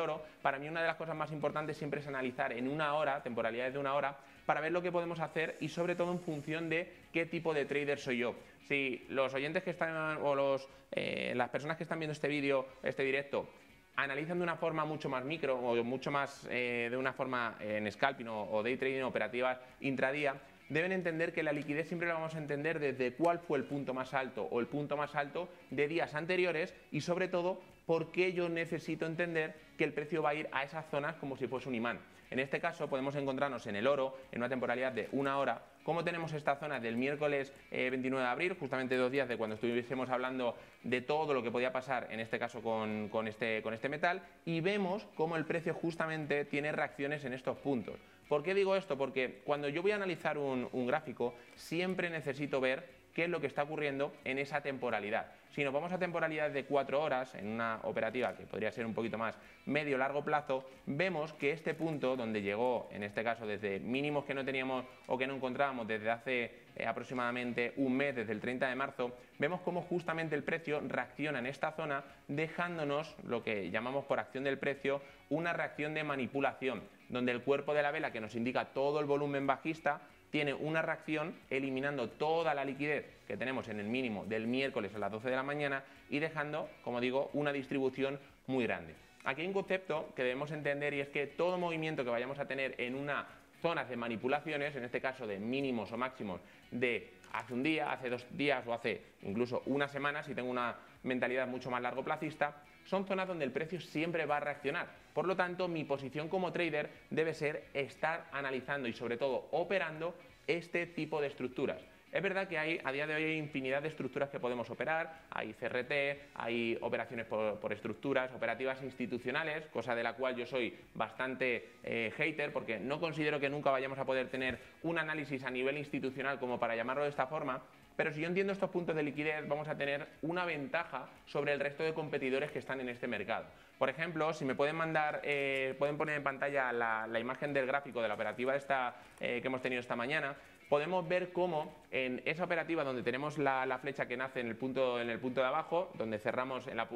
oro, para mí una de las cosas más importantes siempre es analizar en una hora, temporalidades de una hora, para ver lo que podemos hacer y sobre todo en función de qué tipo de trader soy yo. Si los oyentes que están o las personas que están viendo este vídeo, este directo, analizan de una forma mucho más micro o mucho más de una forma en scalping o day trading operativas intradía, deben entender que la liquidez siempre la vamos a entender desde cuál fue el punto más alto o el punto más alto de días anteriores y sobre todo por qué yo necesito entender que el precio va a ir a esas zonas como si fuese un imán. En este caso podemos encontrarnos en el oro, en una temporalidad de una hora, como tenemos esta zona del miércoles 29 de abril, justamente 2 días de cuando estuviésemos hablando de todo lo que podía pasar, en este caso con este metal, y vemos cómo el precio justamente tiene reacciones en estos puntos. ¿Por qué digo esto? Porque cuando yo voy a analizar un gráfico, siempre necesito ver qué es lo que está ocurriendo en esa temporalidad. Si nos vamos a temporalidades de 4 horas, en una operativa que podría ser un poquito más medio-largo plazo, vemos que este punto, donde llegó, en este caso desde mínimos que no teníamos o que no encontrábamos desde hace aproximadamente un mes, desde el 30 de marzo, vemos cómo justamente el precio reacciona en esta zona, dejándonos lo que llamamos por acción del precio una reacción de manipulación, donde el cuerpo de la vela, que nos indica todo el volumen bajista, tiene una reacción eliminando toda la liquidez que tenemos en el mínimo del miércoles a las 12 de la mañana y dejando, como digo, una distribución muy grande. Aquí hay un concepto que debemos entender y es que todo movimiento que vayamos a tener en una zona de manipulaciones, en este caso de mínimos o máximos de hace un día, hace 2 días o hace incluso una semana, si tengo una mentalidad mucho más largoplacista, son zonas donde el precio siempre va a reaccionar. Por lo tanto, mi posición como trader debe ser estar analizando y sobre todo operando este tipo de estructuras. Es verdad que a día de hoy hay infinidad de estructuras que podemos operar, hay CRT, hay operaciones por estructuras, operativas institucionales, cosa de la cual yo soy bastante hater porque no considero que nunca vayamos a poder tener un análisis a nivel institucional como para llamarlo de esta forma, pero si yo entiendo estos puntos de liquidez vamos a tener una ventaja sobre el resto de competidores que están en este mercado. Por ejemplo, si me pueden mandar, pueden poner en pantalla la imagen del gráfico de la operativa que hemos tenido esta mañana, podemos ver cómo en esa operativa donde tenemos la flecha que nace en el punto de abajo, donde cerramos en la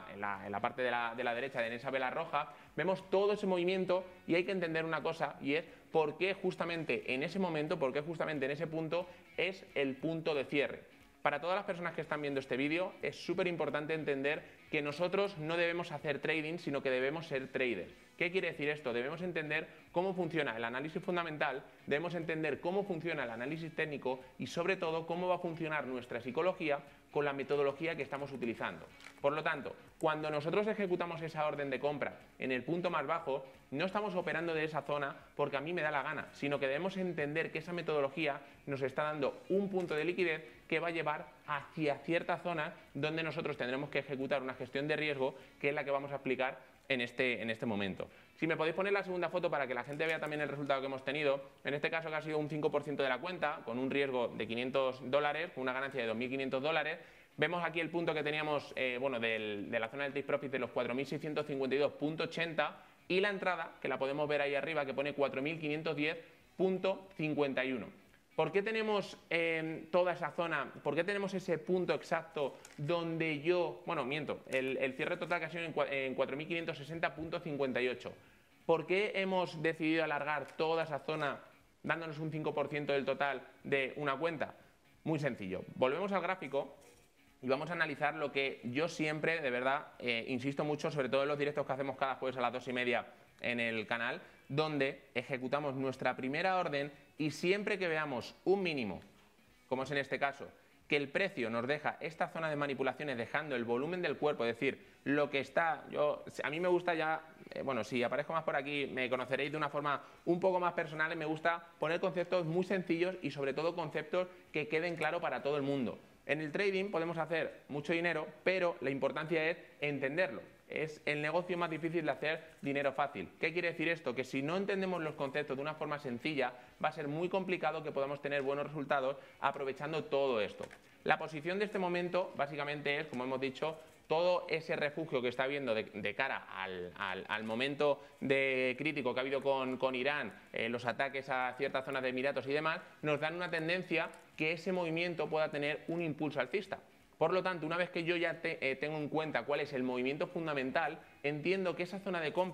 parte de la derecha en esa vela roja, vemos todo ese movimiento y hay que entender una cosa y es por qué justamente en ese momento, por qué justamente en ese punto es el punto de cierre. Para todas las personas que están viendo este vídeo es súper importante entender que nosotros no debemos hacer trading, sino que debemos ser traders. ¿Qué quiere decir esto? Debemos entender cómo funciona el análisis fundamental, debemos entender cómo funciona el análisis técnico y sobre todo cómo va a funcionar nuestra psicología con la metodología que estamos utilizando. Por lo tanto, cuando nosotros ejecutamos esa orden de compra en el punto más bajo, no estamos operando de esa zona porque a mí me da la gana, sino que debemos entender que esa metodología nos está dando un punto de liquidez que va a llevar hacia cierta zona donde nosotros tendremos que ejecutar una gestión de riesgo que es la que vamos a explicar en este momento. Si me podéis poner la segunda foto para que la gente vea también el resultado que hemos tenido, en este caso que ha sido un 5% de la cuenta, con un riesgo de $500, con una ganancia de $2.500, vemos aquí el punto que teníamos de la zona del take profit de los 4.652.80 y la entrada, que la podemos ver ahí arriba, que pone 4.510.51. ¿Por qué tenemos toda esa zona? ¿Por qué tenemos ese punto exacto donde yo... Bueno, miento, el cierre total que ha sido en 4.560.58. ¿Por qué hemos decidido alargar toda esa zona dándonos un 5% del total de una cuenta? Muy sencillo. Volvemos al gráfico y vamos a analizar lo que yo siempre, de verdad, insisto mucho, sobre todo en los directos que hacemos cada jueves a las 2:30 en el canal, donde ejecutamos nuestra primera orden y siempre que veamos un mínimo, como es en este caso, que el precio nos deja esta zona de manipulaciones dejando el volumen del cuerpo, es decir, lo que está, a mí me gusta ya, si aparezco más por aquí me conoceréis de una forma un poco más personal, me gusta poner conceptos muy sencillos y sobre todo conceptos que queden claros para todo el mundo. En el trading podemos hacer mucho dinero, pero la importancia es entenderlo. Es el negocio más difícil de hacer dinero fácil. ¿Qué quiere decir esto? Que si no entendemos los conceptos de una forma sencilla, va a ser muy complicado que podamos tener buenos resultados aprovechando todo esto. La posición de este momento básicamente es, como hemos dicho, todo ese refugio que está habiendo de cara al momento crítico que ha habido con Irán, los ataques a ciertas zonas de Emiratos y demás, nos dan una tendencia que ese movimiento pueda tener un impulso alcista. Por lo tanto, una vez que yo ya tengo en cuenta cuál es el movimiento fundamental, entiendo que esa zona de compra